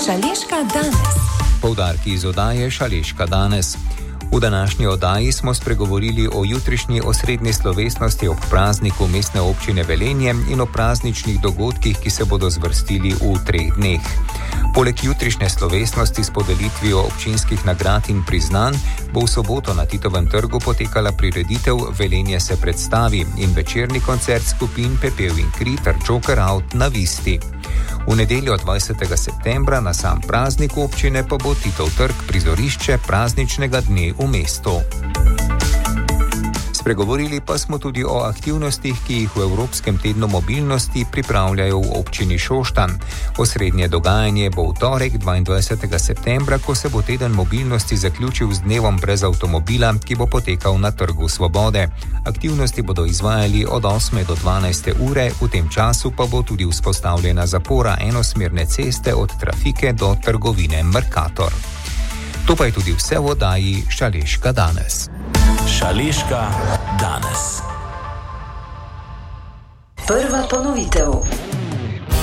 Šaleška danes. Poudarki iz oddaje Šaleška danes. V današnji oddaji smo spregovorili o jutrišnji osrednji slovesnosti ob prazniku Mestne občine Velenje in o prazničnih dogodkih, ki se bodo zvrstili v 3 dneh. Poleg jutrišnje slovesnosti s podelitvijo občinskih nagrad in priznanj bo v soboto na Titovem trgu potekala prireditev Velenje se predstavi in večerni koncert skupin Pepel in Kri ter Joker Out na Visti. V nedeljo 20. septembra na sam praznik občine pa bo Titov trg prizorišče prazničnega dne v mestu. Spregovorili pa smo tudi o aktivnostih, ki jih v Evropskem tednu mobilnosti pripravljajo v občini Šoštanj. Osrednje dogajanje bo v torek 22. septembra, ko se bo teden mobilnosti zaključil z dnevom brez avtomobila, ki bo potekal na Trgu Svobode. Aktivnosti bodo izvajali od 8. do 12. ure, v tem času pa bo tudi vzpostavljena zapora enosmerne ceste od Trafike do trgovine Mercator. To pa je tudi vse v oddaji Šaleška danes. Šaleška danes. Prva ponovitev.